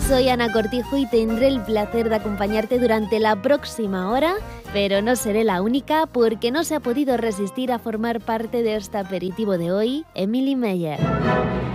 Soy Ana Cortijo y tendré el placer de acompañarte durante la próxima hora, pero no seré la única porque no se ha podido resistir a formar parte de este aperitivo de hoy, Emily Meyer.